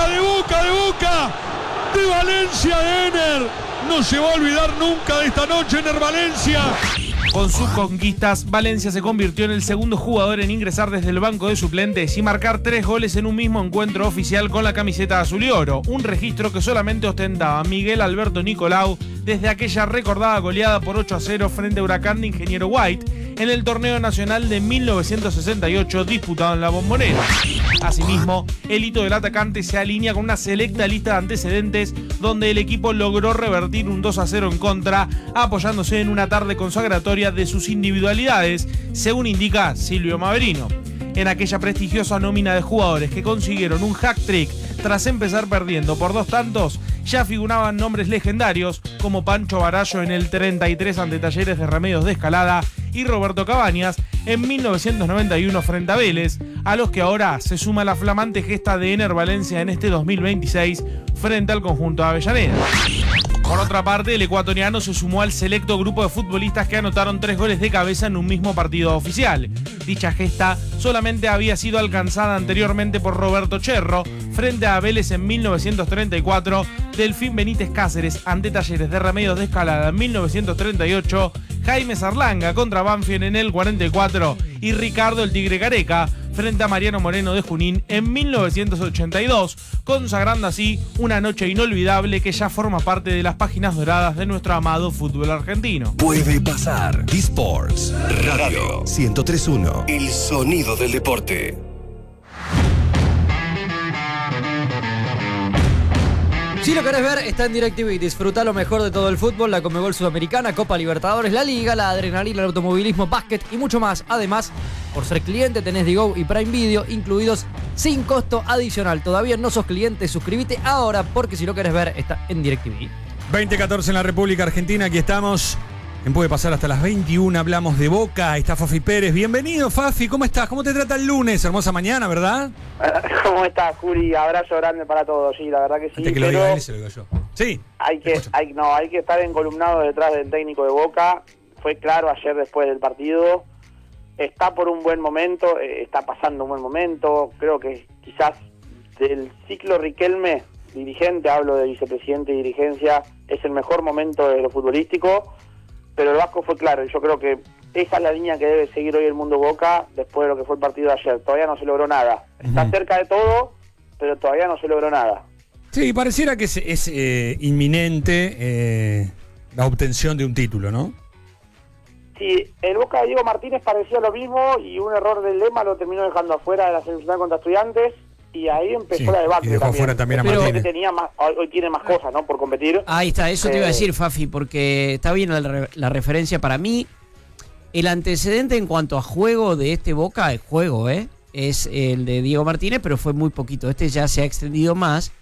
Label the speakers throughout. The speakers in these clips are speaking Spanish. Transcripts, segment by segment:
Speaker 1: Boca, de Boca, de Boca, de Valencia, de Ener. No se va a olvidar nunca de esta noche, Ener Valencia.
Speaker 2: Con sus conquistas, Valencia se convirtió en el segundo jugador en ingresar desde el banco de suplentes y marcar 3 goles en un mismo encuentro oficial con la camiseta azul y oro, un registro que solamente ostentaba Miguel Alberto Nicolau desde aquella recordada goleada por 8-0 frente a Huracán de Ingeniero White en el torneo nacional de 1968 disputado en la Bombonera. Asimismo, el hito del atacante se alinea con una selecta lista de antecedentes donde el equipo logró revertir un 2-0 en contra, apoyándose en una tarde consagratoria de sus individualidades, según indica Silvio Maverino. En aquella prestigiosa nómina de jugadores que consiguieron un hat-trick tras empezar perdiendo por 2 tantos, ya figuraban nombres legendarios como Pancho Barallo en el 33 ante Talleres de Remedios de Escalada y Roberto Cabañas en 1991 frente a Vélez, a los que ahora se suma la flamante gesta de Ener Valencia en este 2026 frente al conjunto de Avellaneda. Por otra parte, el ecuatoriano se sumó al selecto grupo de futbolistas que anotaron 3 goles de cabeza en un mismo partido oficial. Dicha gesta solamente había sido alcanzada anteriormente por Roberto Cherro frente a Vélez en 1934, Delfín Benítez Cáceres ante Talleres de Remedios de Escalada en 1938, Jaime Zarlanga contra Banfield en el 44 y Ricardo el Tigre Careca frente a Mariano Moreno de Junín en 1982, consagrando así una noche inolvidable que ya forma parte de las páginas doradas de nuestro amado fútbol argentino.
Speaker 3: Puede pasar. eSports Radio 103.1. El sonido del deporte.
Speaker 4: Si lo querés ver, está en DirecTV. Disfruta lo mejor de todo el fútbol, la Conmebol Sudamericana, Copa Libertadores, la Liga, la adrenalina, el automovilismo, básquet y mucho más. Además, por ser cliente tenés Digo y Prime Video incluidos sin costo adicional. Todavía no sos cliente, suscríbete ahora porque si lo querés ver, está en DirecTV.
Speaker 5: 20:14 en la República Argentina, aquí estamos. Puede pasar hasta las 21, hablamos de Boca, está Fafi Pérez. Bienvenido, Fafi, ¿cómo estás? ¿Cómo te trata el lunes? Hermosa mañana, ¿verdad?
Speaker 6: ¿Cómo estás, Juli? Abrazo grande para todos, sí, la verdad que sí.
Speaker 5: Antes que lo diga él, se lo digo yo. Sí.
Speaker 6: Hay que estar encolumnado detrás del técnico de Boca. Fue claro ayer después del partido. Está por un buen momento, está pasando un buen momento. Creo que quizás del ciclo Riquelme, dirigente, hablo de vicepresidente y dirigencia, es el mejor momento de lo futbolístico. Pero el Vasco fue claro, y yo creo que esa es la línea que debe seguir hoy el mundo Boca después de lo que fue el partido de ayer. Todavía no se logró nada. Está cerca de todo, pero todavía no se logró nada.
Speaker 5: Sí, pareciera que es inminente la obtención de un título, ¿no?
Speaker 6: Sí, el Boca de Diego Martínez parecía lo mismo y un error del Lema lo terminó dejando afuera de la semifinal contra Estudiantes. Y ahí empezó la debacle.
Speaker 5: Y dejó fuera también a Martínez.
Speaker 6: Hoy tiene más cosas, ¿no? Por competir.
Speaker 4: Ahí está, eso te iba a decir, Fafi, porque está bien la referencia para mí. El antecedente en cuanto a juego de este Boca, es el de Diego Martínez, pero fue muy poquito. Este ya se ha extendido más.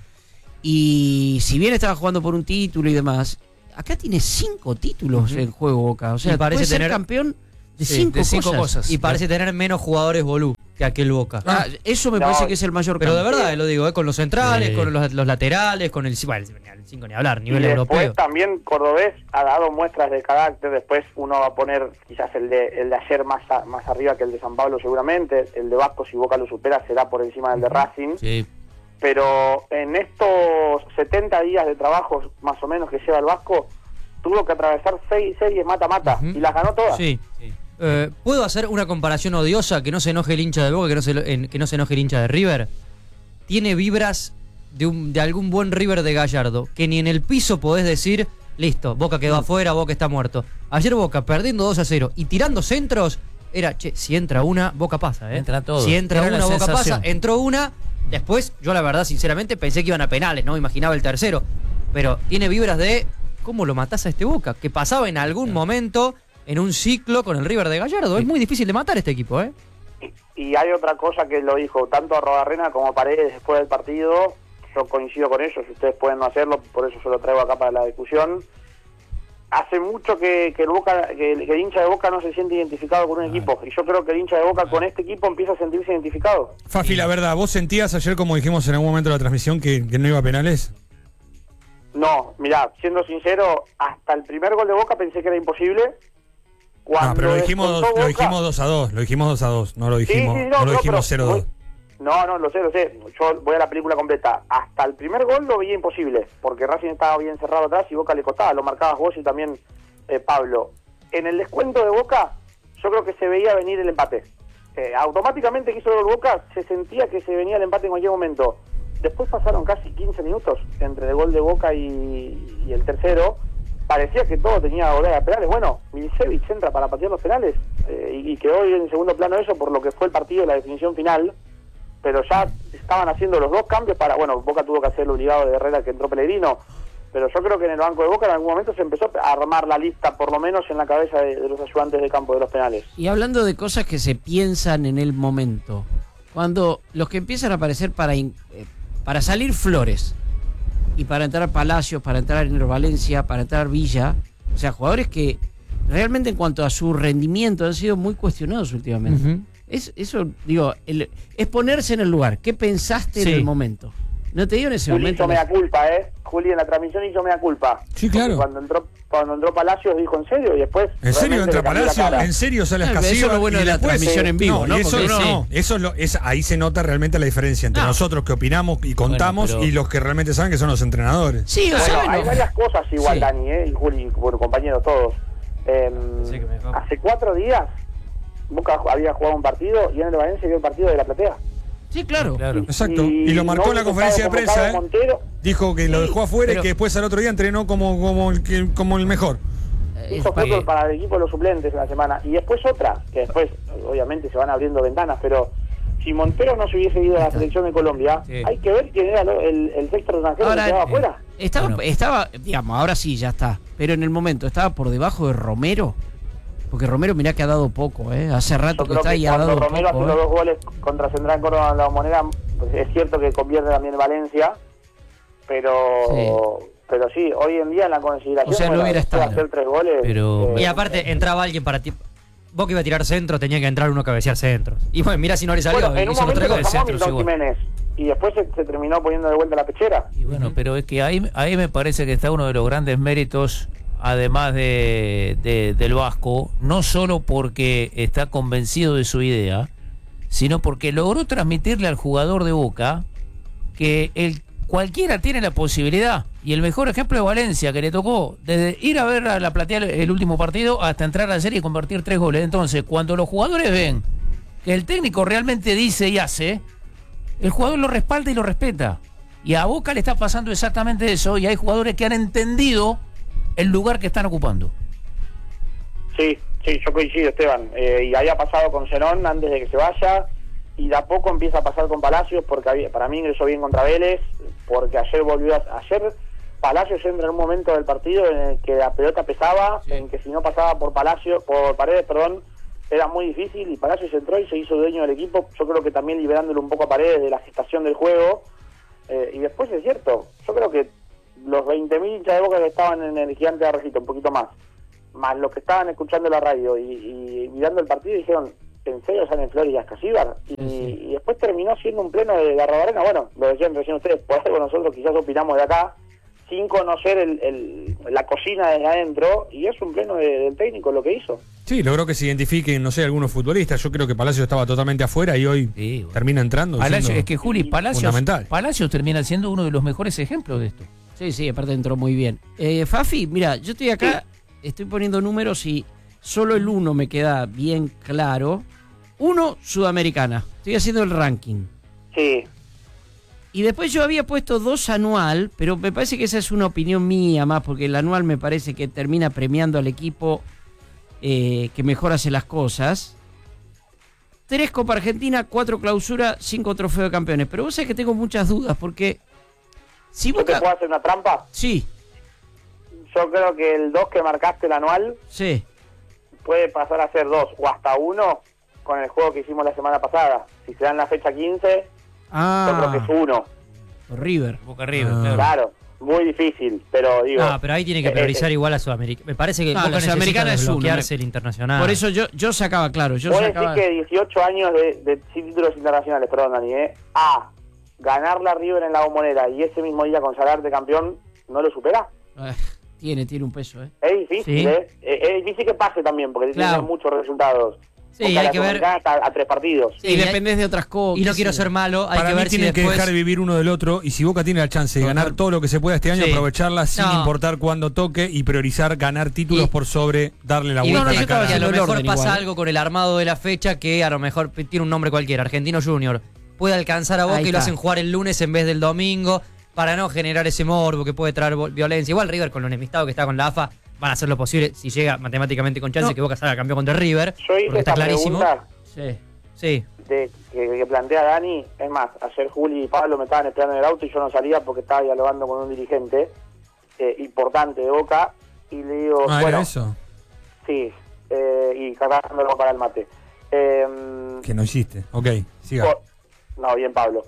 Speaker 4: Y si bien estaba jugando por un título y demás, acá tiene 5 títulos en juego Boca. O sea, parece ser campeón de 5 cosas.
Speaker 7: Y parece tener menos jugadores volú que aquel Boca.
Speaker 4: Eso me parece que es el mayor
Speaker 7: cambio. Pero de verdad,
Speaker 4: Sí.
Speaker 7: lo digo, con los centrales, con los laterales, con el 5 ni hablar, nivel europeo.
Speaker 6: Después también Cordobés ha dado muestras de carácter. Después uno va a poner quizás el de ayer más arriba que el de San Pablo seguramente. El de Vasco, si Boca lo supera, será por encima del de Racing.
Speaker 7: Sí.
Speaker 6: Pero en estos 70 días de trabajo más o menos que lleva el Vasco, tuvo que atravesar 6 series mata-mata y las ganó todas.
Speaker 7: Sí. ¿Puedo hacer una comparación odiosa? Que no se enoje el hincha de Boca, que no se enoje el hincha de River. Tiene vibras de algún buen River de Gallardo, que ni en el piso podés decir, listo, Boca quedó afuera, Boca está muerto. Ayer Boca perdiendo 2-0 y tirando centros, si entra una, Boca pasa,
Speaker 4: Entra todo.
Speaker 7: Si entra
Speaker 4: Era
Speaker 7: una,
Speaker 4: la
Speaker 7: Boca
Speaker 4: sensación.
Speaker 7: pasa. Entró una, después, yo la verdad, sinceramente, pensé que iban a penales, no me imaginaba el tercero. Pero tiene vibras de, ¿cómo lo matás a este Boca? Que pasaba en algún momento en un ciclo con el River de Gallardo. Es muy difícil de matar este equipo,
Speaker 6: Y hay otra cosa que lo dijo tanto Arrobarrena como Paredes después del partido. Yo coincido con ellos, ustedes pueden no hacerlo, por eso yo lo traigo acá para la discusión. Hace mucho que el hincha de Boca no se siente identificado con un equipo, y yo creo que el hincha de Boca con este equipo empieza a sentirse identificado.
Speaker 5: Fafi, la verdad, ¿vos sentías ayer, como dijimos en algún momento de la transmisión, que no iba a penales?
Speaker 6: No, mirá, siendo sincero, hasta el primer gol de Boca pensé que era imposible.
Speaker 5: Pero lo dijimos 2-2, lo dijimos 2-2, no lo dijimos 0-2.
Speaker 6: No, lo sé. Yo voy a la película completa. Hasta el primer gol lo veía imposible, porque Racing estaba bien cerrado atrás y Boca le costaba. Lo marcabas vos y también Pablo. En el descuento de Boca, yo creo que se veía venir el empate. Automáticamente que hizo el Boca, se sentía que se venía el empate en cualquier momento. Después pasaron casi 15 minutos entre el gol de Boca y el tercero. Parecía que todo tenía volea de penales. Bueno, Milicevic entra para patear los penales y quedó en segundo plano eso por lo que fue el partido, la definición final. Pero ya estaban haciendo los dos cambios para... Bueno, Boca tuvo que hacer el obligado de Herrera que entró Pellegrino, pero yo creo que en el banco de Boca en algún momento se empezó a armar la lista, por lo menos en la cabeza de los ayudantes de campo de los penales.
Speaker 4: Y hablando de cosas que se piensan en el momento, cuando los que empiezan a aparecer para salir Flores y para entrar Palacios, para entrar Enero Valencia, para entrar Villa, o sea, jugadores que realmente en cuanto a su rendimiento han sido muy cuestionados últimamente.
Speaker 7: Uh-huh.
Speaker 4: Eso, digo, es ponerse en el lugar. ¿Qué pensaste en el momento? No te dio en ese
Speaker 6: Juli
Speaker 4: momento.
Speaker 6: hizo mea culpa, Juli en la transmisión hizo mea culpa.
Speaker 5: Sí, claro.
Speaker 6: Cuando entró Palacios dijo en serio y después...
Speaker 5: ¿En serio entra Palacios? ¿En serio sale Escasiva?
Speaker 4: Eso es lo bueno de la transmisión en vivo, ¿no?
Speaker 5: Ahí se nota realmente la diferencia entre nosotros que opinamos y contamos y los que realmente saben que son los entrenadores.
Speaker 4: Sí,
Speaker 6: hay varias cosas igual, Dani, y Juli, bueno, compañeros todos. Hace 4 días Boca había jugado un partido y en el Valencia vio el partido de La Platea.
Speaker 4: Sí, claro.
Speaker 5: Exacto. Y lo marcó en la conferencia de prensa. Dijo que lo dejó afuera y que después al otro día entrenó como el mejor.
Speaker 6: Hizo fútbol para el equipo de los suplentes en la semana. Y después otra, que después obviamente se van abriendo ventanas, pero si Montero no se hubiese ido a la selección de Colombia, hay que ver quién era el sexto extranjero que quedaba afuera.
Speaker 4: Estaba, digamos, ahora sí, ya está. Pero en el momento, ¿estaba por debajo de Romero? Porque Romero, mirá que ha dado poco, Hace rato que está y ha dado
Speaker 6: Romero
Speaker 4: poco.
Speaker 6: Romero hace los 2 goles contra Central Córdoba en la Bombonera, pues es cierto que convierte también en Valencia, pero sí, hoy en día en la consideración...
Speaker 4: O sea, no hubiera estado.
Speaker 6: Hacer 3 goles...
Speaker 7: Y aparte, entraba alguien para ti. Boca iba a tirar centro, tenía que entrar uno a cabecear centros. Y bueno, mira si no le salió.
Speaker 6: Bueno, en un
Speaker 7: hizo los 3
Speaker 6: momento
Speaker 7: goles.
Speaker 6: lo sacó Milton Jiménez y después se terminó poniendo de vuelta la pechera.
Speaker 8: Y bueno, pero es que ahí me parece que está uno de los grandes méritos, además del Vasco, no solo porque está convencido de su idea, sino porque logró transmitirle al jugador de Boca que cualquiera tiene la posibilidad. Y el mejor ejemplo es Valencia, que le tocó desde ir a ver a La Platea el último partido hasta entrar a la serie y convertir 3 goles. Entonces, cuando los jugadores ven que el técnico realmente dice y hace, el jugador lo respalda y lo respeta. Y a Boca le está pasando exactamente eso, y hay jugadores que han entendido el lugar que están ocupando.
Speaker 6: Sí, yo coincido, Esteban. Y había pasado con Zenón antes de que se vaya, y de a poco empieza a pasar con Palacios, porque para mí ingresó bien contra Vélez, porque ayer Palacios entra en un momento del partido en el que la pelota pesaba, en que si no pasaba por Paredes, era muy difícil, y Palacios entró y se hizo dueño del equipo. Yo creo que también liberándolo un poco a Paredes de la gestación del juego. Y después es cierto, yo creo que los 20.000 hinchas de Boca que estaban en el Gigante de Arrejito, un poquito más los que estaban escuchando la radio y mirando el partido, dijeron: ¿en serio salen Flores y Ascasíbar? Y después terminó siendo un pleno de Garrabarena. Bueno, lo decían recién ustedes, por algo nosotros quizás opinamos de acá sin conocer la cocina desde adentro, y es un pleno del técnico lo que hizo.
Speaker 5: Sí, logró que se identifiquen, no sé, algunos futbolistas. Yo creo que Palacios estaba totalmente afuera y hoy termina entrando.
Speaker 8: Es que Juli, Palacios termina siendo uno de los mejores ejemplos de esto.
Speaker 4: Sí, aparte entró muy bien. Fafi, mira, yo estoy acá, estoy poniendo números y solo el 1 me queda bien claro. 1, Sudamericana. Estoy haciendo el ranking.
Speaker 6: Sí.
Speaker 4: Y después yo había puesto 2 anual, pero me parece que esa es una opinión mía más, porque el anual me parece que termina premiando al equipo que mejor hace las cosas. 3 Copa Argentina, 4 Clausura, 5 Trofeo de Campeones. Pero vos sabés que tengo muchas dudas, porque si
Speaker 6: Boca... ¿Te puedo hacer una trampa?
Speaker 4: Sí.
Speaker 6: Yo creo que el 2 que marcaste, el anual, puede pasar a ser 2 o hasta 1 con el juego que hicimos la semana pasada. Si se dan la fecha 15, yo creo que es 1.
Speaker 4: River.
Speaker 8: Boca River,
Speaker 6: claro. Muy difícil, pero digo...
Speaker 7: pero ahí tiene que priorizar igual a Sudamericana. Me parece que Boca necesita desbloquearse el internacional.
Speaker 4: Por eso yo sacaba, claro.
Speaker 6: Vos decís que 18 años de títulos internacionales, perdón, Dani, ganar la River en la Bombonera y ese mismo día consagrarte campeón, ¿no lo supera?
Speaker 4: Tiene un peso,
Speaker 6: Es difícil, Es difícil que pase también, porque tiene muchos resultados.
Speaker 7: Sí,
Speaker 6: Boca
Speaker 7: hay
Speaker 6: la
Speaker 7: que ver.
Speaker 6: Sudamericana está a 3 partidos.
Speaker 4: Y dependés de otras cosas.
Speaker 7: Y no quiero ser malo, hay
Speaker 5: Para
Speaker 7: que
Speaker 5: mí
Speaker 7: ver si
Speaker 5: tienen que
Speaker 7: después...
Speaker 5: dejar vivir uno del otro y si Boca tiene la chance de ganar todo lo que se pueda este año,
Speaker 7: Sí.
Speaker 5: aprovecharla sin
Speaker 7: No.
Speaker 5: importar cuándo toque y priorizar ganar títulos
Speaker 7: Y-
Speaker 5: por sobre darle la
Speaker 7: Y
Speaker 5: vuelta
Speaker 7: viste
Speaker 5: a la cara.
Speaker 7: que a lo
Speaker 4: el
Speaker 7: mejor
Speaker 4: orden
Speaker 7: pasa
Speaker 4: igual.
Speaker 7: algo con el armado de la fecha que a lo mejor tiene un nombre cualquiera, Argentino Junior. Puede alcanzar a Boca
Speaker 4: Ahí
Speaker 7: y lo
Speaker 4: está.
Speaker 7: hacen jugar el lunes en vez del domingo para no generar ese morbo que puede traer violencia. Igual River con lo enemistado que está con la AFA van a hacer lo posible si llega matemáticamente con chance
Speaker 4: No.
Speaker 7: que Boca salga campeón contra River.
Speaker 6: Yo
Speaker 7: Porque
Speaker 6: hice
Speaker 7: está
Speaker 6: esta
Speaker 7: clarísimo.
Speaker 6: pregunta
Speaker 4: Sí.
Speaker 7: Sí.
Speaker 6: que plantea Dani. Es más, ayer Juli y Pablo me estaban esperando en el auto y yo no salía porque estaba dialogando con un dirigente importante de Boca. Y le digo,
Speaker 5: Ah,
Speaker 6: bueno,
Speaker 5: era eso.
Speaker 6: sí, y cargándolo para el mate.
Speaker 5: Que no hiciste. Ok, siga.
Speaker 6: No, bien Pablo.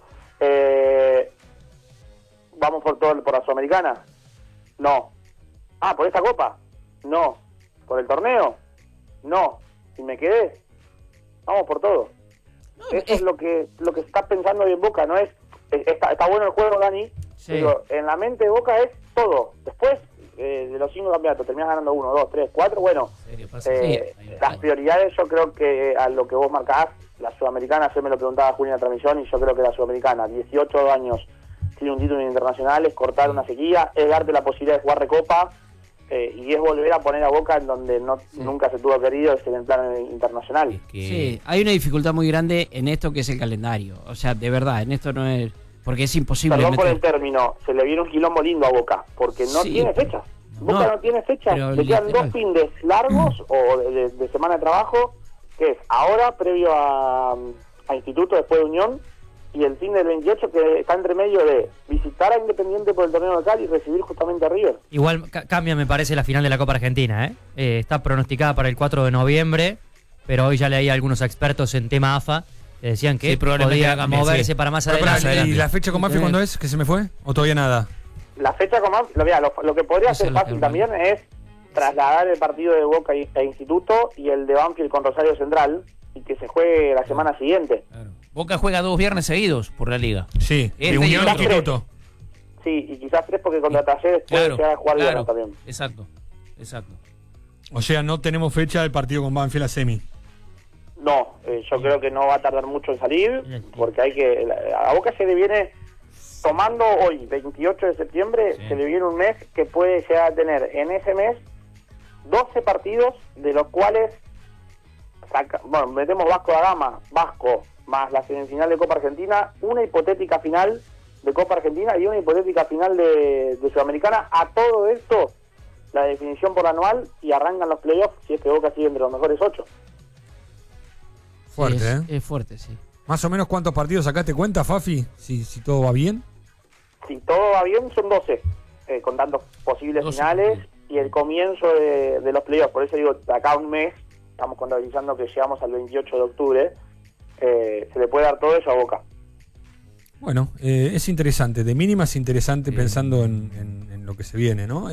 Speaker 6: ¿Vamos por la Sudamericana? No. Ah, ¿por esta copa? No. ¿Por el torneo? No. ¿Y me quedé? Vamos por todo. Eso es lo que está pensando hoy en Boca, ¿no es? Está bueno el juego, Dani.
Speaker 4: Sí.
Speaker 6: Pero en la mente de Boca es todo. Después de los 5 campeonatos, terminas ganando 1, 2, 3, 4, bueno. Las prioridades, yo creo que a lo que vos marcás, la Sudamericana, ayer me lo preguntaba Julia en la transmisión, y yo creo que la Sudamericana, 18 años sin un título internacional, es cortar una sequía, es darte la posibilidad de jugar Recopa, y es volver a poner a Boca en donde nunca se tuvo querido, es en el plano internacional.
Speaker 4: Sí, hay una dificultad muy grande en esto que es el calendario. O sea, de verdad, en esto no es... Porque es imposible
Speaker 6: Perdón por
Speaker 4: meter-
Speaker 6: el término, se le viene un quilombo lindo a Boca, porque no
Speaker 4: Sí.
Speaker 6: tiene fecha. Boca no tiene fecha,
Speaker 4: pero
Speaker 6: le quedan
Speaker 4: literal.
Speaker 6: 2 fines largos o de semana de trabajo, que es ahora previo a Instituto, después de Unión, y el fin del 28 que está entre medio de visitar a Independiente por el torneo local y recibir justamente a River.
Speaker 7: Igual cambia, me parece, la final de la Copa Argentina, ¿eh? Está pronosticada para el 4 de noviembre, pero hoy ya leí a algunos expertos en tema AFA que decían que
Speaker 8: Sí, probablemente
Speaker 7: podía
Speaker 8: la cambien,
Speaker 7: moverse
Speaker 8: sí.
Speaker 7: para más
Speaker 5: Pero, pará,
Speaker 7: adelante.
Speaker 5: ¿y la fecha con Mafia cuándo es? ¿Que se me fue? ¿O todavía nada?
Speaker 6: La fecha con más, lo que podría
Speaker 7: No sé
Speaker 6: ser
Speaker 7: lo
Speaker 6: fácil
Speaker 7: que-
Speaker 6: también es trasladar el partido de Boca e Instituto y el de Banfield con Rosario Central y que se juegue la semana siguiente.
Speaker 8: Boca juega 2 viernes seguidos por la liga.
Speaker 5: Sí,
Speaker 8: Este
Speaker 5: de Unión
Speaker 8: y
Speaker 5: a
Speaker 8: otro.
Speaker 5: Instituto.
Speaker 6: Sí, y quizás 3 porque contra Talleres puede
Speaker 8: Claro,
Speaker 6: llegar a jugar
Speaker 8: claro.
Speaker 6: viernes también.
Speaker 8: Exacto, exacto.
Speaker 5: O sea, no tenemos fecha del partido con Banfield a semi.
Speaker 6: No, yo creo que no va a tardar mucho en salir, porque hay que... A Boca se le viene, tomando hoy, 28 de septiembre,
Speaker 8: Sí.
Speaker 6: se le viene un mes que puede llegar a tener en ese mes 12 partidos, de los cuales, metemos Vasco da Gama, Vasco, más la semifinal de Copa Argentina, una hipotética final de Copa Argentina y una hipotética final de Sudamericana. A todo esto, la definición por anual y arrancan los playoffs si es que Boca sigue entre los mejores 8.
Speaker 5: Fuerte,
Speaker 4: Sí,
Speaker 5: ¿eh?
Speaker 4: es fuerte, sí.
Speaker 5: Más o menos cuántos partidos sacaste cuenta, Fafi, si todo va bien.
Speaker 6: Si todo va bien, son 12, contando posibles
Speaker 8: 12
Speaker 6: finales
Speaker 8: partidos.
Speaker 6: y el comienzo de los playoffs. Por eso digo, de acá a un mes, estamos contabilizando que llegamos al 28 de octubre, se le puede dar todo eso a Boca.
Speaker 5: Bueno, es interesante, de mínima es interesante pensando en lo que se viene, ¿no?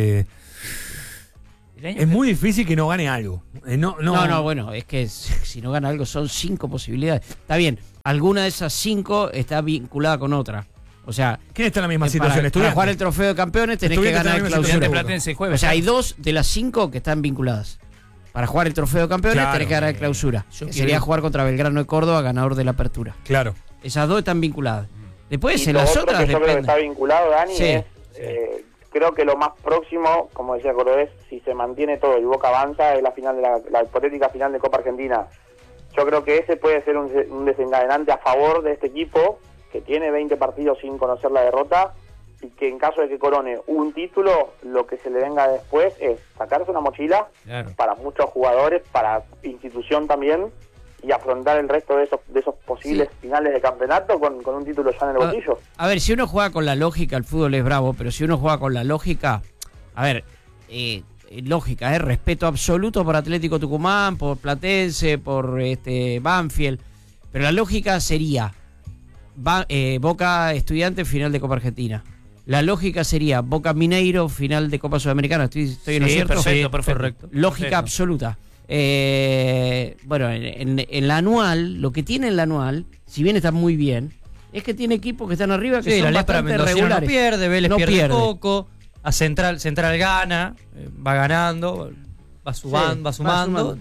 Speaker 5: Es muy difícil que no gane algo.
Speaker 4: No, bueno, es que si no gana algo son 5 posibilidades. Está bien, alguna de esas 5 está vinculada con otra. O sea,
Speaker 5: ¿Quién está en la misma
Speaker 4: para
Speaker 5: situación? ¿Estudiantes?
Speaker 4: jugar el trofeo de campeones tenés que
Speaker 5: Estudiantes
Speaker 4: ganar
Speaker 5: está en
Speaker 4: el
Speaker 5: la misma
Speaker 4: clausura.
Speaker 5: situación.
Speaker 8: Platense jueves.
Speaker 4: O sea, hay 2 de las 5 que están vinculadas. Para jugar el trofeo de campeones
Speaker 5: Claro.
Speaker 4: tenés que ganar el clausura.
Speaker 8: Yo
Speaker 4: Que
Speaker 8: quiero-
Speaker 4: sería jugar contra Belgrano de Córdoba, ganador de la apertura.
Speaker 5: Claro.
Speaker 4: Esas 2 están vinculadas. Después
Speaker 6: Y
Speaker 4: en
Speaker 6: lo
Speaker 4: las
Speaker 6: otro
Speaker 4: otras
Speaker 6: que yo creo que está
Speaker 4: depende.
Speaker 6: vinculado, Dani,
Speaker 4: Sí.
Speaker 6: es, creo que lo más próximo, como decía Cordobés, si se mantiene todo y Boca avanza, es la final de la hipotética final de Copa Argentina. Yo creo que ese puede ser un desencadenante a favor de este equipo, que tiene 20 partidos sin conocer la derrota, y que en caso de que corone un título, lo que se le venga después es sacarse una mochila
Speaker 8: Claro.
Speaker 6: para muchos jugadores, para institución también, y afrontar el resto de esos posibles finales de campeonato con un título ya en el bolsillo.
Speaker 4: A ver, si uno juega con la lógica, el fútbol es bravo, pero si uno juega con la lógica, a ver, lógica, respeto absoluto por Atlético Tucumán, por Platense, por Banfield, pero la lógica sería Boca Estudiante, final de Copa Argentina. La lógica sería Boca Mineiro, final de Copa Sudamericana. ¿Estoy en lo
Speaker 8: Sí,
Speaker 4: cierto?
Speaker 8: perfecto, perfecto.
Speaker 4: Lógica
Speaker 8: Perfecto.
Speaker 4: absoluta. Bueno, en la anual, lo que tiene en la anual, si bien está muy bien, es que tiene equipos que están arriba que
Speaker 7: Sí,
Speaker 4: son
Speaker 7: la Lepra
Speaker 4: bastante
Speaker 7: Mendocino no
Speaker 4: regulares.
Speaker 7: pierde, Vélez
Speaker 4: No
Speaker 7: pierde poco, a Central gana, va ganando, va
Speaker 4: Sí,
Speaker 7: sumando,
Speaker 4: va sumando.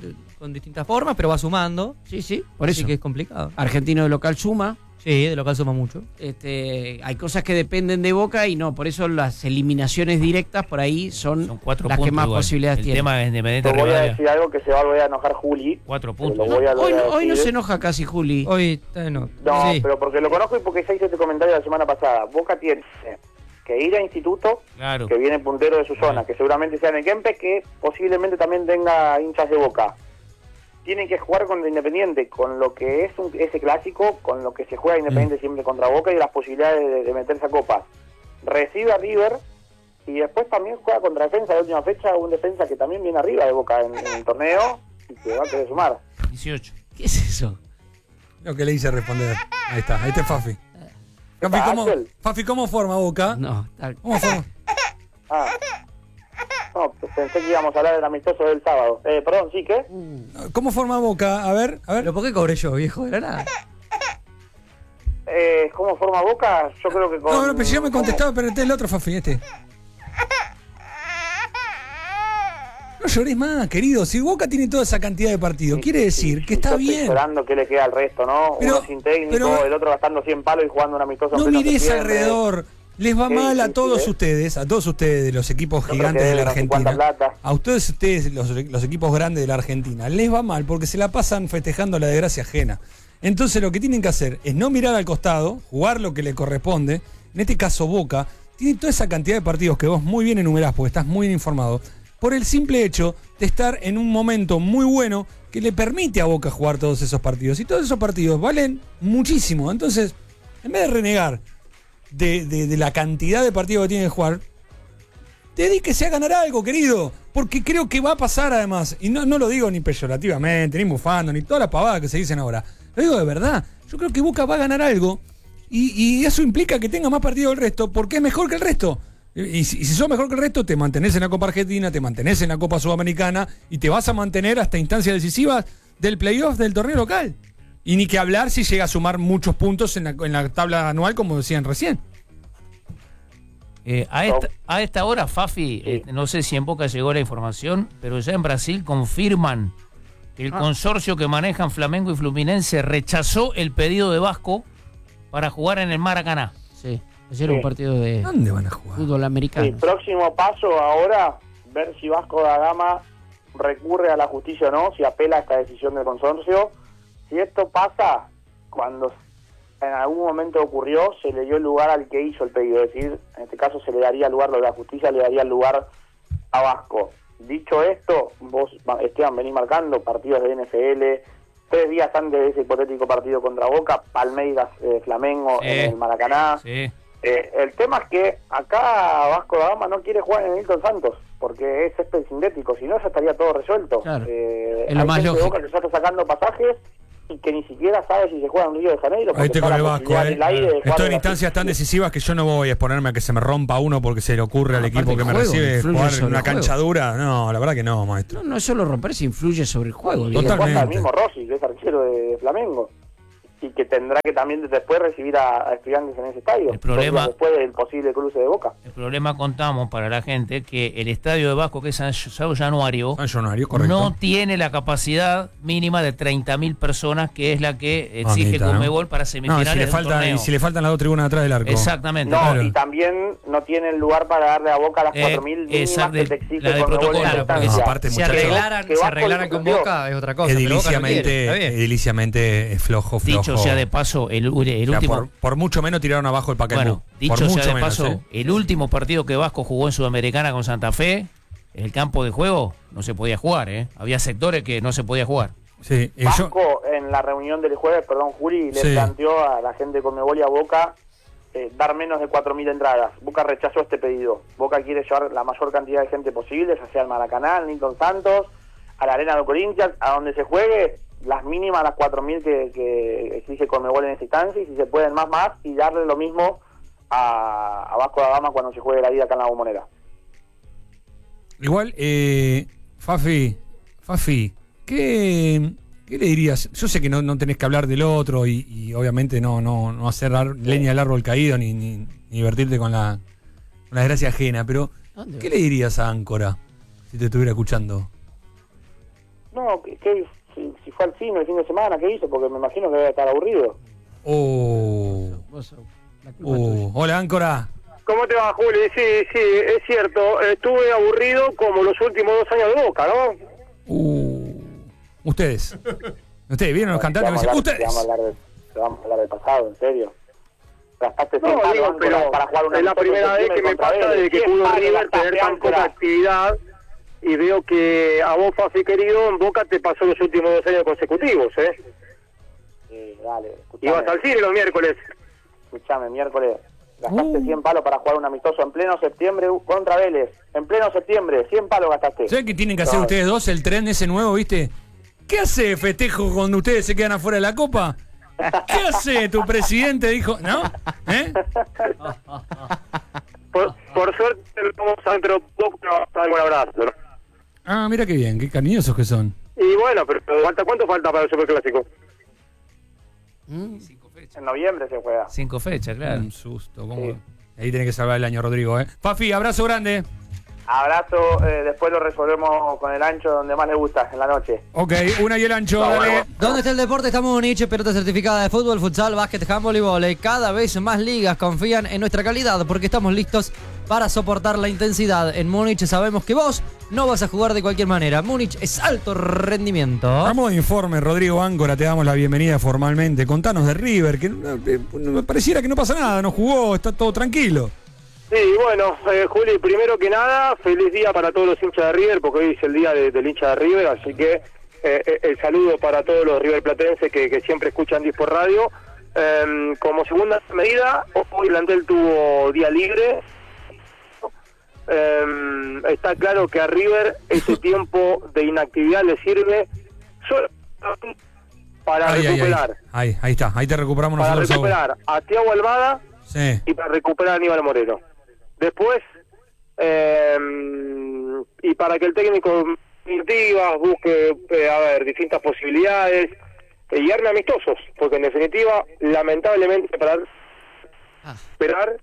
Speaker 7: con distintas formas, pero va sumando.
Speaker 4: Sí, por
Speaker 7: Así
Speaker 4: eso.
Speaker 7: que es complicado.
Speaker 4: Argentino de local suma.
Speaker 7: Sí, de local suma mucho.
Speaker 4: Hay cosas que dependen de Boca y no, por eso las eliminaciones directas por ahí son
Speaker 8: 4
Speaker 4: las
Speaker 8: puntos
Speaker 4: que más
Speaker 8: igual.
Speaker 4: posibilidades
Speaker 8: El
Speaker 4: tienen.
Speaker 8: tema es Independiente
Speaker 6: Te voy a
Speaker 8: Rivadavia.
Speaker 6: decir algo que se va a volver a enojar Juli.
Speaker 8: 4
Speaker 6: Lo
Speaker 8: puntos.
Speaker 6: voy a
Speaker 4: Hoy,
Speaker 6: volver a
Speaker 4: hoy no
Speaker 6: decir.
Speaker 4: se enoja casi Juli.
Speaker 7: Hoy no.
Speaker 6: No,
Speaker 7: Sí.
Speaker 6: pero porque lo conozco y porque ya hice este comentario la semana pasada. Boca tiene que ir a Instituto,
Speaker 8: Claro.
Speaker 6: que viene puntero de su zona, que seguramente sea en el Kempes, que posiblemente también tenga hinchas de Boca. Tienen que jugar contra Independiente, con lo que es ese clásico, con lo que se juega Independiente siempre contra Boca y las posibilidades de meterse a copas. Recibe a River y después también juega contra Defensa de última fecha, un defensa que también viene arriba de Boca en el torneo y que va a querer sumar.
Speaker 8: 18.
Speaker 4: ¿Qué es eso?
Speaker 5: Lo que le hice responder. Ahí está Fafi. Fafi, ¿cómo forma Boca?
Speaker 4: No,
Speaker 5: ¿Cómo forma?
Speaker 6: Ah. No, pensé que íbamos a hablar del amistoso del sábado. Perdón, ¿sí qué?
Speaker 5: ¿Cómo forma Boca? A ver.
Speaker 7: ¿Pero por qué cobré yo, viejo? De la nada.
Speaker 6: ¿Cómo forma Boca? Yo creo que con...
Speaker 5: No, pero si yo me contestaba, pero este es el otro Fafi, No llores más, querido. Si Boca tiene toda esa cantidad de partidos, quiere decir que está
Speaker 6: yo estoy
Speaker 5: bien.
Speaker 6: esperando que le queda al resto, ¿no?
Speaker 5: Pero-
Speaker 6: Uno sin técnico,
Speaker 5: pero-
Speaker 6: el otro gastando 100 palos y jugando un amistoso en
Speaker 5: No
Speaker 6: pleno
Speaker 5: mires
Speaker 6: septiembre.
Speaker 5: alrededor. Les va
Speaker 6: Sí,
Speaker 5: mal a
Speaker 6: sí,
Speaker 5: todos
Speaker 6: sí,
Speaker 5: ustedes, de los equipos
Speaker 6: Otro
Speaker 5: gigantes
Speaker 6: que
Speaker 5: de la
Speaker 6: debe no sé cuánta
Speaker 5: Argentina.
Speaker 6: plata.
Speaker 5: A ustedes los equipos grandes de la Argentina, les va mal porque se la pasan festejando la desgracia ajena. Entonces lo que tienen que hacer es no mirar al costado, jugar lo que le corresponde. En este caso Boca tiene toda esa cantidad de partidos que vos muy bien enumerás porque estás muy bien informado, por el simple hecho de estar en un momento muy bueno que le permite a Boca jugar todos esos partidos. Y todos esos partidos valen muchísimo. Entonces, en vez de renegar de la cantidad de partidos que tiene que jugar, dedíquese a ganar algo, querido. Porque creo que va a pasar además. Y no lo digo ni peyorativamente, ni bufando, ni toda la pavada que se dicen ahora. Lo digo de verdad. Yo creo que Boca va a ganar algo. Y eso implica que tenga más partidos del resto, porque es mejor que el resto. Y si sos mejor que el resto, te mantenés en la Copa Argentina, te mantenés en la Copa Sudamericana y te vas a mantener hasta instancias decisivas del playoff del torneo local. Y ni que hablar si llega a sumar muchos puntos en la tabla anual, como decían recién.
Speaker 8: A esta hora, Fafi, no sé si en Boca llegó la información, pero ya en Brasil confirman que el consorcio que manejan Flamengo y Fluminense rechazó el pedido de Vasco para jugar en el Maracaná.
Speaker 4: Sí, ayer un partido de
Speaker 5: ¿Dónde van a jugar?
Speaker 4: fútbol americano.
Speaker 6: El próximo paso ahora, ver si Vasco da Gama recurre a la justicia o no, si apela a esta decisión del consorcio. Si esto pasa, cuando en algún momento ocurrió, se le dio el lugar al que hizo el pedido. Es decir, en este caso se le daría lugar, lo de la justicia le daría el lugar a Vasco. Dicho esto, vos, Esteban, venís marcando partidos de NFL. 3 días antes de ese hipotético partido contra Boca, Palmeiras, Flamengo en el Maracaná.
Speaker 8: Sí.
Speaker 6: El tema es que acá Vasco da Gama no quiere jugar en el Nilton Santos porque es césped sintético, si no ya estaría todo resuelto.
Speaker 4: Claro.
Speaker 6: Hay
Speaker 4: Es lo más
Speaker 6: gente de
Speaker 4: lógico.
Speaker 6: Boca que ya está sacando pasajes y que ni siquiera sabe si se juega en Río de Janeiro.
Speaker 5: Ahí estoy
Speaker 6: porque
Speaker 5: con
Speaker 6: está
Speaker 5: el
Speaker 6: la
Speaker 5: Vasco,
Speaker 6: posibilidad en el aire de jugar
Speaker 5: Estoy en
Speaker 6: en la
Speaker 5: instancias tan decisivas que yo no voy a exponerme a que se me rompa uno porque se le ocurre al
Speaker 4: Aparte
Speaker 5: equipo que
Speaker 4: el
Speaker 5: me
Speaker 4: juego
Speaker 5: recibe
Speaker 4: influye
Speaker 5: jugar en
Speaker 4: sobre
Speaker 5: una
Speaker 4: el juego.
Speaker 5: cancha dura. No, la verdad que no, maestro.
Speaker 4: No es solo romperse, influye sobre el juego.
Speaker 6: Y le pasa al
Speaker 5: Totalmente.
Speaker 6: mismo Rossi, que es arquero de Flamengo, y que tendrá que también después recibir a Estudiantes en ese estadio.
Speaker 8: El problema-
Speaker 6: 2 días después del posible cruce de Boca.
Speaker 8: El problema, contamos para la gente, que el estadio de Vasco, que es San Januario,
Speaker 5: San Januario, correcto.
Speaker 8: no tiene la capacidad mínima de 30.000 personas, que es la que exige
Speaker 5: Mamita, ¿no?
Speaker 8: Conmebol para
Speaker 5: No,
Speaker 8: semifinales
Speaker 5: y
Speaker 8: del torneo.
Speaker 5: si le faltan las dos tribunas atrás del arco.
Speaker 8: Exactamente.
Speaker 6: No,
Speaker 5: Claro.
Speaker 6: y también no tienen lugar para darle a Boca las 4.000 mínimas
Speaker 8: exacto,
Speaker 6: que te exige
Speaker 8: la de
Speaker 6: Conmebol en
Speaker 8: protocolo,
Speaker 6: esta
Speaker 8: porque
Speaker 6: instancia.
Speaker 5: No, aparte,
Speaker 7: Si
Speaker 5: muchachos,
Speaker 6: que Vasco
Speaker 7: arreglaran con
Speaker 6: incumplió.
Speaker 7: Boca es otra cosa. pero Boca no quiere, está bien.
Speaker 5: ediliciamente es flojo.
Speaker 8: Dicho sea de paso, el
Speaker 5: O sea,
Speaker 8: último...
Speaker 5: por mucho menos tiraron abajo el Pacaembu.
Speaker 8: Bueno,
Speaker 5: Por
Speaker 8: dicho sea
Speaker 5: mucho
Speaker 8: de
Speaker 5: menos,
Speaker 8: paso, el último partido que Vasco jugó en Sudamericana con Santa Fe, el campo de juego no se podía jugar, ¿eh? Había sectores que no se podía jugar.
Speaker 5: Sí, yo,
Speaker 6: Vasco en la reunión del jueves, perdón Juli, le
Speaker 5: Sí.
Speaker 6: planteó a la gente de Conmebol y a Boca dar menos de 4.000 entradas. Boca rechazó este pedido. Boca quiere llevar la mayor cantidad de gente posible, ya sea al Maracaná, al Nilton Santos, a la Arena de Corinthians, a donde se juegue, las mínimas, las 4.000 que exige Conmebol en esta instancia, y si se pueden más, y darle lo mismo a Vasco da Gama cuando se juegue la ida acá en la Bombonera.
Speaker 5: igual, Fafi, ¿qué le dirías? Yo sé que no tenés que hablar del otro y obviamente no hacer leña al árbol caído ni divertirte con la desgracia ajena, pero
Speaker 4: ¿Dónde
Speaker 5: ¿qué
Speaker 4: vas?
Speaker 5: le dirías a Áncora si te estuviera escuchando?
Speaker 6: No, si fue al cine el fin de semana, ¿qué hizo? Porque me imagino que debe estar aburrido.
Speaker 5: Hola, Áncora.
Speaker 9: ¿Cómo te va, Juli? Sí, es cierto. Estuve aburrido como los últimos 2 años de Boca, ¿no?
Speaker 5: Ustedes vieron los cantantes. Ustedes.
Speaker 6: Vamos a hablar del pasado, en serio. Gastaste
Speaker 9: No, digo, pero
Speaker 6: para jugar una
Speaker 9: es la primera vez que me pasa de que pudo River tener tan poca actividad, y veo que a vos, Fafi querido, en Boca te pasó los últimos 2 años consecutivos, ¿eh?
Speaker 6: Sí, dale.
Speaker 9: Ibas al cine los miércoles.
Speaker 6: Escuchame, miércoles. Gastaste 100 palos para jugar un amistoso en pleno septiembre contra Vélez. En pleno septiembre, 100 palos gastaste.
Speaker 5: ¿Saben qué tienen que hacer ustedes dos? El tren ese nuevo, ¿viste? ¿Qué hace festejo cuando ustedes se quedan afuera de la Copa? ¿Qué hace tu presidente? Dijo, ¿no? ¿Eh?
Speaker 9: Por suerte, vamos a dentro de poco, algún abrazo, ¿no?
Speaker 5: Ah, mira qué bien, qué cariñosos que son.
Speaker 9: Y bueno, pero ¿cuánto falta para el Superclásico?
Speaker 8: 5 fechas.
Speaker 6: En noviembre se juega.
Speaker 8: 5 fechas, claro.
Speaker 5: Un susto. ¿Cómo? Ahí tiene que salvar el año, Rodrigo, ¿eh? Fafi, abrazo grande.
Speaker 6: Abrazo, después lo resolvemos con el ancho donde más le gusta, en la noche.
Speaker 5: Ok, una y el ancho, dale.
Speaker 7: ¿Dónde está el deporte? Está Múnich, pelota certificada de fútbol, futsal, básquet, handball y vóley. Cada vez más ligas confían en nuestra calidad porque estamos listos para soportar la intensidad. En Múnich sabemos que vos no vas a jugar de cualquier manera. Múnich es alto rendimiento.
Speaker 5: Vamos de informe, Rodrigo Áncora, te damos la bienvenida formalmente. Contanos de River, que me pareciera que no pasa nada, no jugó, está todo tranquilo.
Speaker 9: Sí, bueno, Juli, primero que nada, feliz día para todos los hinchas de River, porque hoy es el día del hincha de River, así que el saludo para todos los River platenses que siempre escuchan Disport Radio. Como segunda medida, hoy el plantel tuvo día libre. Está claro que a River ese tiempo de inactividad le sirve solo para recuperar.
Speaker 5: Ahí está, ahí te recuperamos
Speaker 9: para
Speaker 5: nosotros.
Speaker 9: Para recuperar a Thiago Almada,
Speaker 5: sí,
Speaker 9: y para recuperar a Aníbal Moreno. Después, y para que el técnico busque distintas posibilidades y arme amistosos, porque en definitiva, lamentablemente, para esperar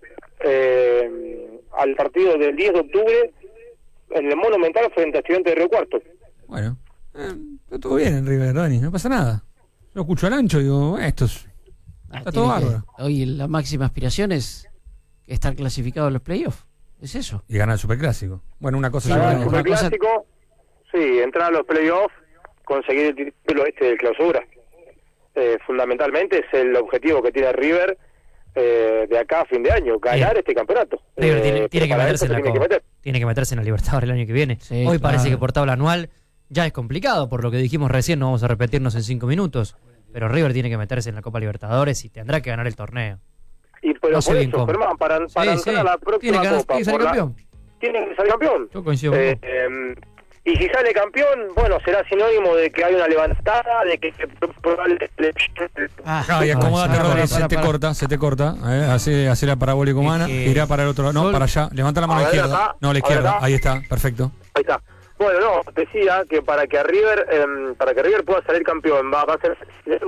Speaker 9: al partido del 10 de octubre en el Monumental frente a Estudiantes de Río Cuarto.
Speaker 5: Bueno, está todo bien en River, Dani, no pasa nada. Lo escucho al ancho y digo, estos. Está todo bárbaro.
Speaker 4: Hoy la máxima aspiración es estar clasificado en los playoffs. ¿Es eso?
Speaker 5: Y ganar el Superclásico. Bueno, una cosa...
Speaker 9: Ganar el Superclásico, sí, entrar a los playoffs, conseguir el título de clausura. Fundamentalmente es el objetivo que tiene River de acá a fin de año, ganar este campeonato.
Speaker 7: River tiene que meterse en la Copa. Tiene que meterse en la Libertadores el año que viene.
Speaker 4: Sí,
Speaker 7: hoy
Speaker 4: claro.
Speaker 7: parece que por tabla anual ya es complicado, por lo que dijimos recién, no vamos a repetirnos en 5 minutos. Pero River tiene que meterse en la Copa Libertadores y tendrá que ganar el torneo.
Speaker 9: Y pero
Speaker 7: No sé
Speaker 9: por
Speaker 7: bien
Speaker 9: eso,
Speaker 7: cómo.
Speaker 9: Germán, para entrar a la próxima Copa,
Speaker 7: tiene que salir campeón.
Speaker 9: Tiene que salir campeón.
Speaker 7: Yo coincido con vos.
Speaker 9: Y si sale campeón, bueno, será sinónimo de que hay una levantada, de que probablemente...
Speaker 5: y acomodate, Rodri, se te corta. Hace la parabólica humana, irá para el otro lado. No, para allá. Levanta la mano izquierda.
Speaker 9: Acá,
Speaker 5: no, la izquierda.
Speaker 9: acá.
Speaker 5: Ahí está, perfecto.
Speaker 9: Ahí está. Bueno, no, decía que para que River pueda salir campeón, va a ser...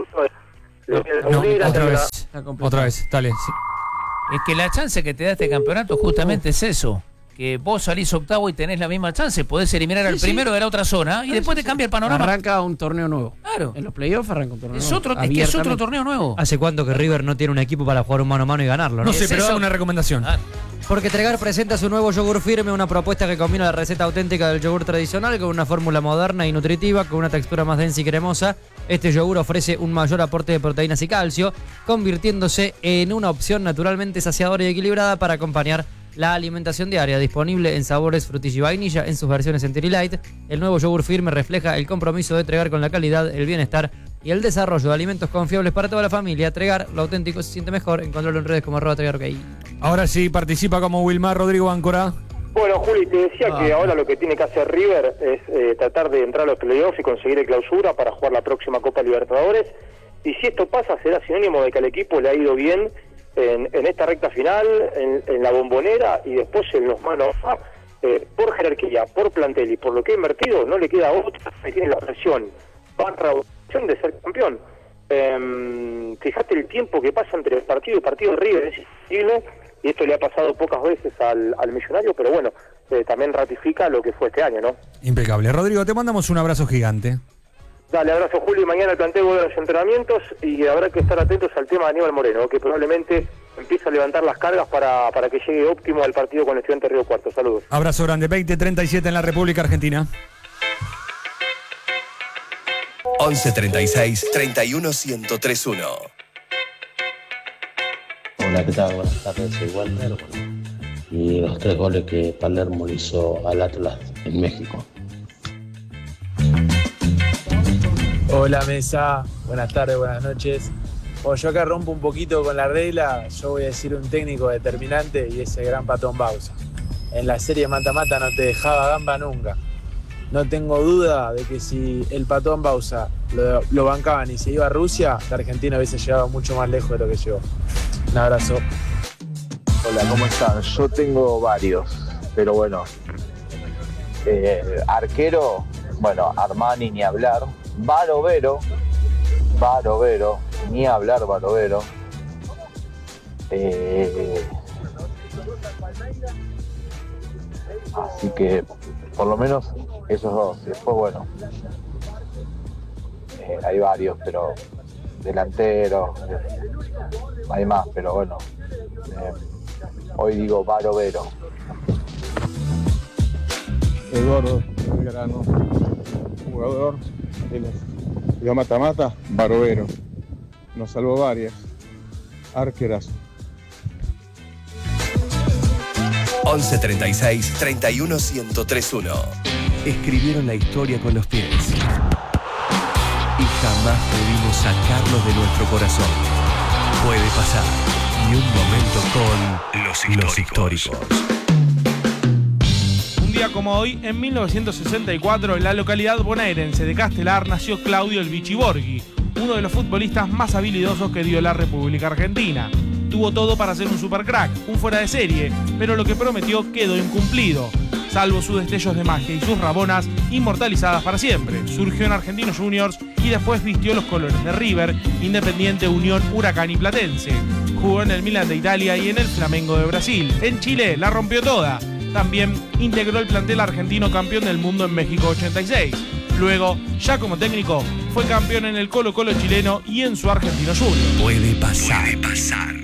Speaker 5: Otra vez, dale. Sí.
Speaker 8: Es que la chance que te da este campeonato justamente es eso. Que vos salís octavo y tenés la misma chance. Podés eliminar al primero de la otra zona y después te cambia el panorama.
Speaker 4: Arranca un torneo nuevo.
Speaker 8: Claro.
Speaker 4: En los playoffs arranca un torneo
Speaker 8: Es
Speaker 4: nuevo.
Speaker 8: otro torneo nuevo.
Speaker 7: ¿Hace cuánto que River no tiene un equipo para jugar un mano a mano y ganarlo?
Speaker 5: No sé, pero da una recomendación.
Speaker 7: Porque Tregar presenta su nuevo yogur firme, una propuesta que combina la receta auténtica del yogur tradicional con una fórmula moderna y nutritiva, con una textura más densa y cremosa. Este yogur ofrece un mayor aporte de proteínas y calcio, convirtiéndose en una opción naturalmente saciadora y equilibrada para acompañar la alimentación diaria. Disponible en sabores frutilla y vainilla en sus versiones Entity Light. El nuevo yogur firme refleja el compromiso de Tregar con la calidad, el bienestar y el desarrollo de alimentos confiables para toda la familia. Tregar, lo auténtico se siente mejor. Encontrarlo en redes como @TregarOK.
Speaker 5: Ahora sí, participa como Wilmar Rodrigo Áncora.
Speaker 9: Bueno, Juli, te decía que ahora lo que tiene que hacer River es tratar de entrar a los playoffs y conseguir el clausura para jugar la próxima Copa Libertadores. Y si esto pasa, será sinónimo de que al equipo le ha ido bien en esta recta final, en la Bombonera y después en los manos por jerarquía, por plantel y por lo que ha invertido, no le queda otra, tiene la presión, opción de ser campeón. Fíjate el tiempo que pasa entre partido y partido de River, es increíble, y esto le ha pasado pocas veces al Millonario, pero bueno, también ratifica lo que fue este año, ¿no?
Speaker 5: Impecable. Rodrigo, te mandamos un abrazo gigante.
Speaker 9: Dale, abrazo Julio, mañana el planteo de los entrenamientos y habrá que estar atentos al tema de Aníbal Moreno, que probablemente empieza a levantar las cargas para que llegue óptimo al partido con el Estudiantes Río Cuarto. Saludos.
Speaker 5: Abrazo grande, 20:37 en la República Argentina.
Speaker 3: 11 36 31 1031.
Speaker 10: Hola, ¿qué tal? Buenas tardes, soy Walter. Y los 3 goles que Palermo le hizo al Atlas en México.
Speaker 11: Hola mesa, buenas tardes, buenas noches. Bueno, yo acá rompo un poquito con la regla, yo voy a decir un técnico determinante y ese gran Patón Bausa. En la serie mata-mata no te dejaba gamba nunca. No tengo duda de que si el Patón Bausa lo bancaban y se iba a Rusia, la Argentina hubiese llegado mucho más lejos de lo que llegó. Un abrazo.
Speaker 12: Hola, ¿cómo están? Yo tengo varios, pero bueno. Arquero, bueno, Armani ni hablar. Barovero, ni hablar Barovero. Así que, por lo menos, esos dos. Después, bueno, hay varios, pero delanteros, hay más, pero bueno, hoy digo Barovero.
Speaker 13: Eduardo, el grano, jugador de mata-mata, Barovero. Nos salvó varias. Arquerazo.
Speaker 3: 11 36 31 1031. Escribieron la historia con los pies y jamás pudimos sacarlos de nuestro corazón. Puede pasar. Y un momento con los históricos.
Speaker 2: Un día como hoy, en 1964, en la localidad bonaerense de Castelar, nació Claudio El Vichy Borghi, uno de los futbolistas más habilidosos que dio la República Argentina. Tuvo todo para ser un supercrack, un fuera de serie, pero lo que prometió quedó incumplido. Salvo sus destellos de magia y sus rabonas inmortalizadas para siempre. Surgió en Argentinos Juniors y después vistió los colores de River, Independiente, Unión, Huracán y Platense. Jugó en el Milan de Italia y en el Flamengo de Brasil. En Chile la rompió toda. También integró el plantel argentino campeón del mundo en México 86. Luego, ya como técnico, fue campeón en el Colo-Colo chileno y en su Argentinos Juniors.
Speaker 3: Puede pasar. Puede pasar.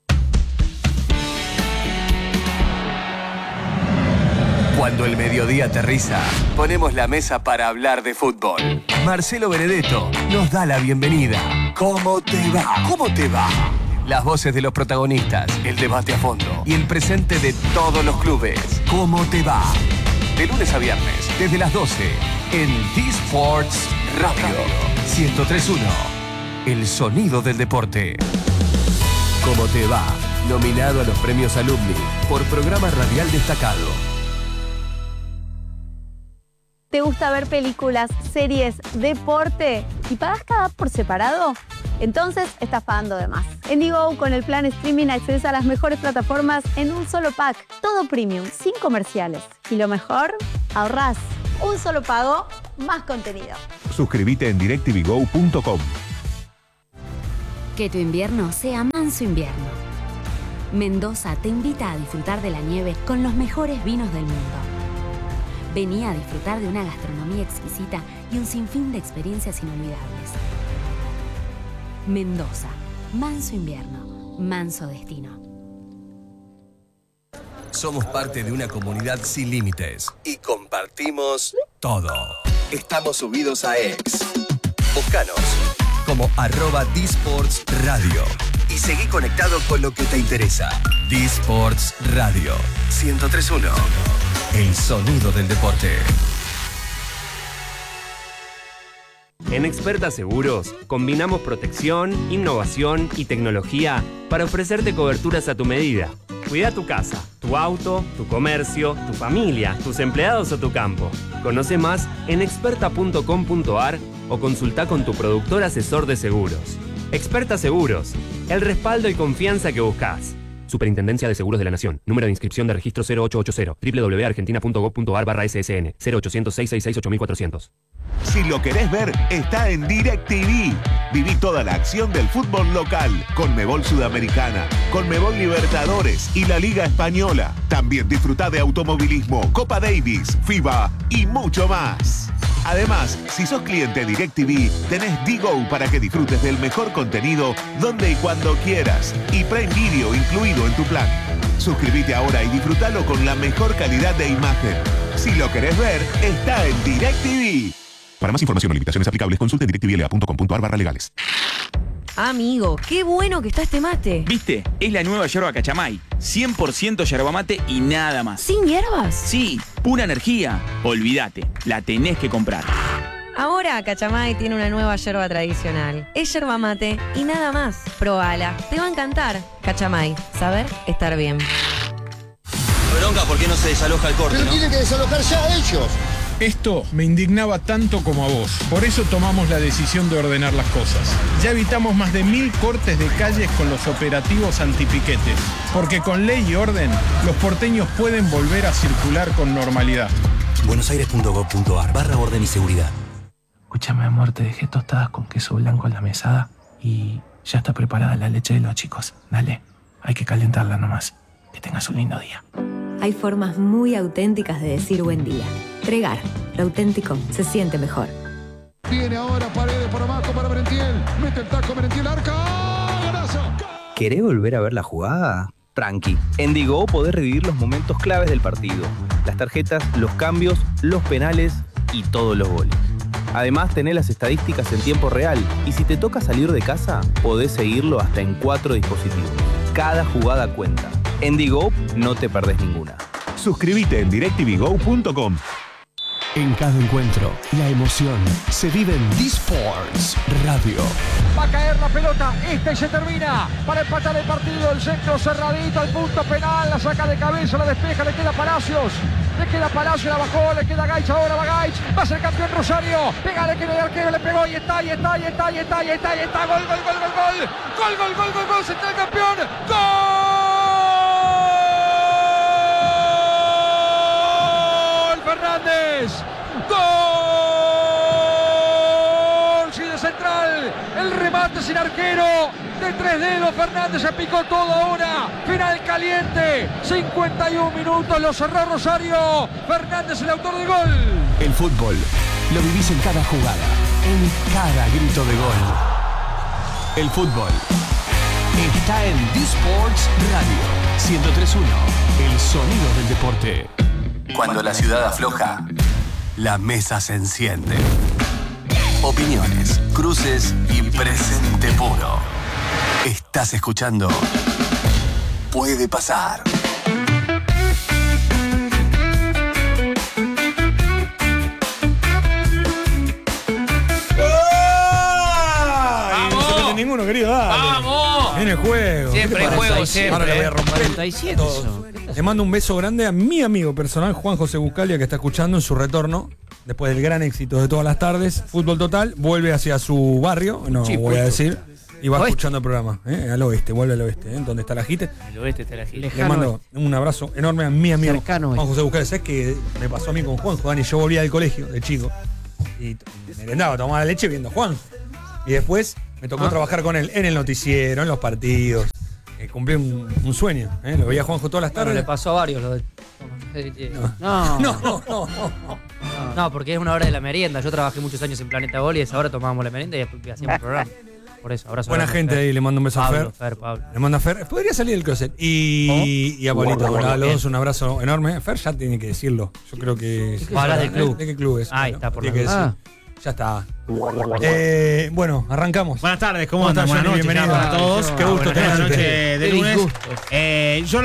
Speaker 3: Cuando el mediodía aterriza, ponemos la mesa para hablar de fútbol. Marcelo Benedetto nos da la bienvenida. ¿Cómo te va? ¿Cómo te va? Las voces de los protagonistas, el debate a fondo y el presente de todos los clubes. ¿Cómo te va? De lunes a viernes, desde las 12, en D-Sports Radio 1031. El sonido del deporte. ¿Cómo te va? Nominado a los premios Alumni por programa radial destacado.
Speaker 14: ¿Te gusta ver películas, series, deporte y pagas cada por separado? Entonces estás pagando de más. En Digo, con el plan streaming accedes a las mejores plataformas en un solo pack. Todo premium, sin comerciales. Y lo mejor, ahorrás. Un solo pago, más contenido.
Speaker 15: Suscríbete en directvgo.com.
Speaker 16: Que tu invierno sea manso invierno. Mendoza te invita a disfrutar de la nieve con los mejores vinos del mundo. Vení a disfrutar de una gastronomía exquisita y un sinfín de experiencias inolvidables. Mendoza, manso invierno, manso destino.
Speaker 3: Somos parte de una comunidad sin límites y compartimos todo. Estamos subidos a X. Búscanos como @dsports radio y seguí conectado con lo que te interesa. D-Sports Radio 1031. El sonido del deporte.
Speaker 17: En Experta Seguros combinamos protección, innovación y tecnología para ofrecerte coberturas a tu medida. Cuida tu casa, tu auto, tu comercio, tu familia, tus empleados o tu campo. Conoce más en experta.com.ar o consulta con tu productor asesor de seguros. Experta Seguros, el respaldo y confianza que buscas. Superintendencia de Seguros de la Nación. Número de inscripción de registro 0880. www.argentina.gov.ar/ssn 0800-666-8400.
Speaker 15: Si lo querés ver, está en DirecTV. Viví toda la acción del fútbol local, Conmebol Sudamericana, Conmebol Libertadores y la Liga Española. También disfrutá de automovilismo, Copa Davis, FIBA y mucho más. Además, si sos cliente DirecTV, tenés D-Go para que disfrutes del mejor contenido donde y cuando quieras. Y Prime Video incluido en tu plan. Suscríbete ahora y disfrutalo con la mejor calidad de imagen. Si lo querés ver, está en DirecTV. Para más información o limitaciones aplicables, consulte directvla.com.ar/legales.
Speaker 18: Amigo, qué bueno que está este mate.
Speaker 19: ¿Viste? Es la nueva yerba Cachamay. 100% yerba mate y nada más.
Speaker 18: ¿Sin hierbas?
Speaker 19: Sí, pura energía. Olvídate, la tenés que comprar.
Speaker 18: Ahora Cachamay tiene una nueva yerba tradicional. Es yerba mate y nada más. Probala, te va a encantar. Cachamay, saber estar bien.
Speaker 20: Bronca, ¿por qué no se desaloja el corte?
Speaker 21: Pero tienen que desalojar ya ellos.
Speaker 22: Esto me indignaba tanto como a vos. Por eso tomamos la decisión de ordenar las cosas. Ya evitamos más de 1000 cortes de calles con los operativos antipiquetes. Porque con ley y orden, los porteños pueden volver a circular con normalidad.
Speaker 23: buenosaires.gov.ar/orden y seguridad.
Speaker 24: Escúchame, amor, te dejé tostadas con queso blanco en la mesada y ya está preparada la leche de los chicos. Dale, hay que calentarla nomás. Que tengas un lindo día.
Speaker 16: Hay formas muy auténticas de decir buen día. Tregar, lo auténtico se siente mejor.
Speaker 21: Viene ahora Paredes por abajo para Merentiel. Mete el taco Merentiel, arca. ¡Golazo!
Speaker 25: ¿Querés volver a ver la jugada? Tranqui. En D-Go podés revivir los momentos claves del partido. Las tarjetas, los cambios, los penales y todos los goles. Además, tenés las estadísticas en tiempo real. Y si te toca salir de casa, podés seguirlo hasta en 4 dispositivos. Cada jugada cuenta. En D-Go no te perdés ninguna.
Speaker 15: Suscríbete en directvgo.com.
Speaker 3: En cada encuentro, la emoción se vive en D-Sports Radio.
Speaker 21: Va a caer la pelota, y se termina para empatar el partido. El centro cerradito al punto penal, la saca de cabeza, la despeja, le queda Palacios. La bajó, le queda Gaich, ahora va Gaich, va a ser campeón Rosario. Pégale que el arquero le pegó y está. Gol, central campeón. ¡Gol! Fernández. ¡Gol! Sí, de central. El remate sin arquero. De 3 dedos, Fernández se picó todo ahora. Final caliente. 51 minutos, lo cerró Rosario. Fernández, el autor del gol.
Speaker 3: El fútbol lo vivís en cada jugada, en cada grito de gol. El fútbol está en D-Sports Radio 103.1, el sonido del deporte. Cuando la ciudad afloja, la mesa se enciende. Opiniones, cruces y presente puro. Estás escuchando Puede Pasar.
Speaker 5: No se mete ninguno, querido. Dale.
Speaker 2: ¡Vamos!
Speaker 5: Viene el juego.
Speaker 2: Siempre hay juego, siempre.
Speaker 5: Ahora le voy a romper
Speaker 4: 47 eso.
Speaker 5: Le mando un beso grande a mi amigo personal, Juan José Buscalia, que está escuchando en su retorno. Después del gran éxito de todas las tardes, Fútbol Total, vuelve hacia su barrio, no voy a decir, y va escuchando el programa, al oeste, vuelve al oeste, donde está la JITE.
Speaker 8: El oeste está la JITE.
Speaker 5: Le mando un abrazo enorme a mi amigo
Speaker 4: cercano
Speaker 5: Juan José Buscalia. ¿Sabes qué me pasó a mí con Juan? Dani, yo volvía del colegio de chico y merendaba, tomaba la leche viendo a Juan. Y después me tocó trabajar con él en el noticiero, en los partidos. Cumplí un sueño, lo veía a Juanjo todas las tardes.
Speaker 7: Bueno, le pasó a varios lo de... No, porque es una hora de la merienda. Yo trabajé muchos años en Planeta Gol y a esa hora tomábamos la merienda y después hacíamos programa. Por eso, ahora
Speaker 5: buena gente ahí, le mando un beso a Fer.
Speaker 7: Pablo.
Speaker 5: Le mando a Fer. Podría salir el closet. Y a Pablito, a los dos un abrazo enorme. Fer ya tiene que decirlo. Yo creo que.
Speaker 7: Hablas del club.
Speaker 5: ¿De qué club es?
Speaker 7: Ahí está, por
Speaker 5: tiene que decir. Ya está. Bueno, arrancamos.
Speaker 2: Buenas tardes, ¿cómo andan? Buenas noches,
Speaker 5: bienvenido
Speaker 2: a todos.
Speaker 5: Qué gusto
Speaker 2: tener
Speaker 5: tenerte.
Speaker 2: noche de lunes. Yo